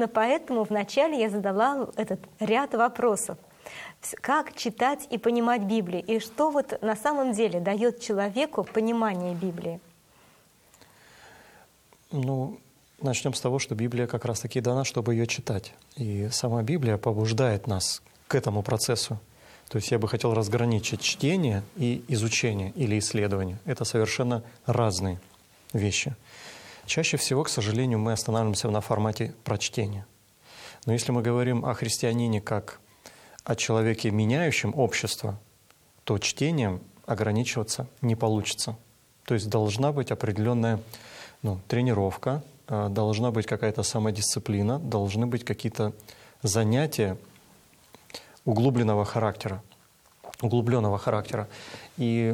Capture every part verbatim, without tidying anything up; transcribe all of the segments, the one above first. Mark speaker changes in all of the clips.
Speaker 1: именно поэтому вначале я задала этот ряд вопросов. Как читать и понимать Библию? И что вот на самом деле дает человеку понимание Библии?
Speaker 2: Ну, начнем с того, что Библия как раз-таки дана, чтобы ее читать. И сама Библия побуждает нас к этому процессу. То есть я бы хотел разграничить чтение и изучение или исследование. Это совершенно разные вещи. Чаще всего, к сожалению, мы останавливаемся на формате прочтения. Но если мы говорим о христианине как о человеке, меняющем общество, то чтением ограничиваться не получится. То есть должна быть определенная ну, тренировка, должна быть какая-то самодисциплина, должны быть какие-то занятия углубленного характера, углубленного характера. И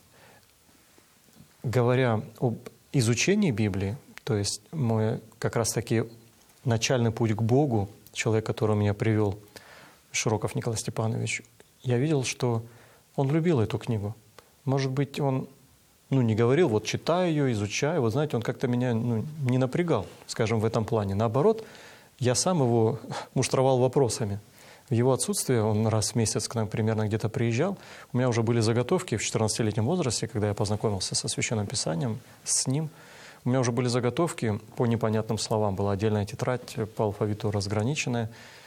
Speaker 2: говоря об изучении Библии, то есть мой как раз-таки начальный путь к Богу, человек, который меня привел, Широков Николай Степанович, я видел, что он любил эту книгу. Может быть, он ну, не говорил, вот читай ее, изучай. Вот знаете, он как-то меня ну, не напрягал, скажем, в этом плане. Наоборот, я сам его муштровал вопросами. В его отсутствие, он раз в месяц к нам примерно где-то приезжал, у меня уже были заготовки в четырнадцатилетнем возрасте, когда я познакомился со Священным Писанием, с ним. У меня уже были заготовки по непонятным словам. Была отдельная тетрадь по алфавиту разграниченная.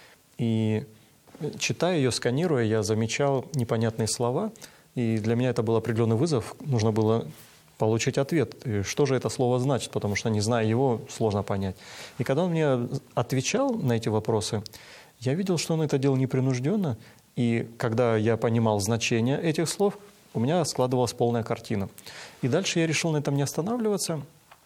Speaker 2: И читая ее, сканируя, я замечал непонятные слова. И для меня это был определенный вызов. Нужно было получить ответ, что же это слово значит, потому что, не зная его, сложно понять. И когда он мне отвечал на эти вопросы, я видел, что он это делал непринужденно. И когда я понимал значение этих слов, у меня складывалась полная картина. И дальше я решил на этом не останавливаться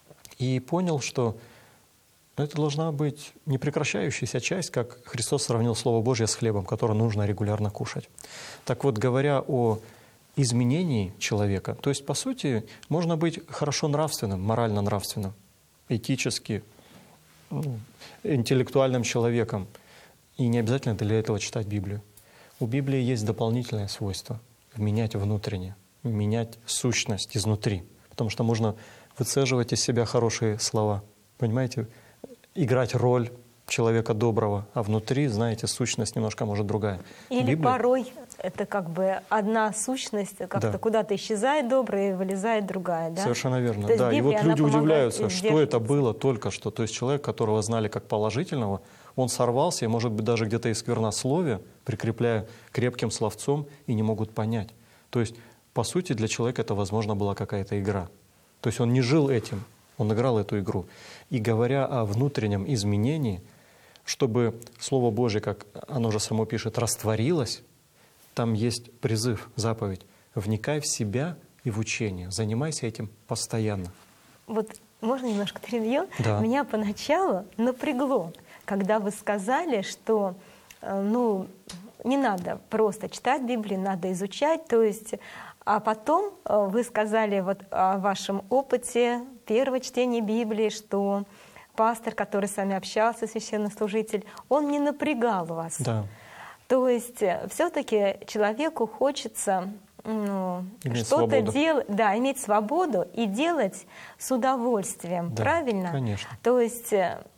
Speaker 2: и понял, что это должна быть непрекращающаяся часть, как Христос сравнил Слово Божье с хлебом, который нужно регулярно кушать. Так вот, говоря о изменении человека, то есть, по сути, можно быть хорошо нравственным, морально нравственным, этически, ну, интеллектуальным человеком, и не обязательно для этого читать Библию. У Библии есть дополнительное свойство — менять внутренне, менять сущность изнутри, потому что можно выцеживать из себя хорошие слова, понимаете, играть роль человека доброго, а внутри, знаете, сущность немножко, может, другая.
Speaker 1: Или
Speaker 2: Библия...
Speaker 1: порой это как бы одна сущность как-то да. куда-то исчезает добрая и вылезает другая, да?
Speaker 2: Совершенно верно,
Speaker 1: То
Speaker 2: да.
Speaker 1: Библия,
Speaker 2: и вот люди удивляются, что это
Speaker 1: было
Speaker 2: было только что. То есть человек, которого знали как положительного, он сорвался, и, может быть, даже где-то и сквернословие, прикрепляя крепким словцом, и не могут понять. То есть, по сути, для человека это, возможно, была какая-то игра. То есть он не жил этим, он играл эту игру. И говоря о внутреннем изменении, чтобы Слово Божие, как оно же само пишет, растворилось, там есть призыв, заповедь. Вникай в себя и в учение. Занимайся этим постоянно.
Speaker 1: Вот можно немножко перебью?
Speaker 2: Да.
Speaker 1: Меня поначалу напрягло, когда вы сказали, что ну, не надо просто читать Библию, надо изучать. То есть, а потом вы сказали вот о вашем опыте первого чтения Библии, что пастор, который с вами общался, священнослужитель, он не напрягал вас.
Speaker 2: Да.
Speaker 1: То есть все-таки человеку хочется ну, что-то делать, да, иметь свободу и делать с удовольствием,
Speaker 2: да,
Speaker 1: правильно?
Speaker 2: Конечно.
Speaker 1: То есть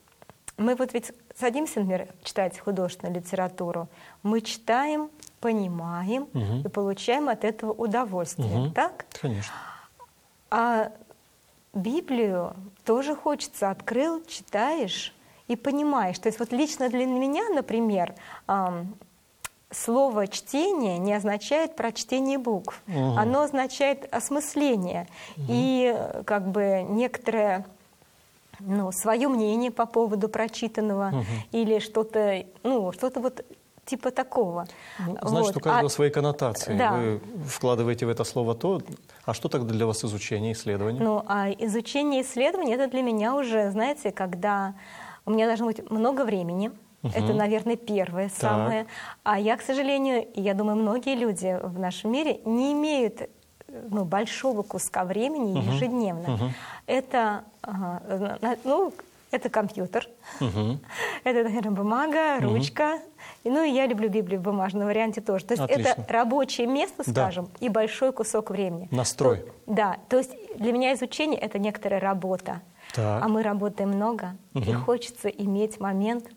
Speaker 1: мы вот ведь садимся, например, читать художественную литературу, мы читаем, понимаем угу. и получаем от этого удовольствие,
Speaker 2: угу.
Speaker 1: так?
Speaker 2: Конечно.
Speaker 1: А Библию тоже хочется, открыл, читаешь и понимаешь. То есть вот лично для меня, например, слово «чтение» не означает прочтение букв. Угу. Оно означает осмысление. Угу. И как бы некоторое ну, свое мнение по поводу прочитанного угу. или что-то, ну, что-то вот типа такого.
Speaker 2: Ну, значит, вот. У каждого а, свои коннотации.
Speaker 1: Да.
Speaker 2: Вы вкладываете в это слово то. А что тогда для вас изучение, исследование?
Speaker 1: Ну, а изучение, исследование — это для меня уже, знаете, когда у меня должно быть много времени. Угу. Это, наверное, первое, так. самое. А я, к сожалению, я думаю, многие люди в нашем мире не имеют ну, большого куска времени угу. ежедневно. Угу. Это, ну, это компьютер, угу. это, наверное, бумага, ручка. Угу. Ну и я люблю Библию в бумажном варианте тоже. То есть отлично. Это рабочее место, скажем, да. и большой кусок времени.
Speaker 2: Настрой.
Speaker 1: То, да, то есть для меня изучение — это некоторая работа. Так. А мы работаем много, угу. и хочется иметь момент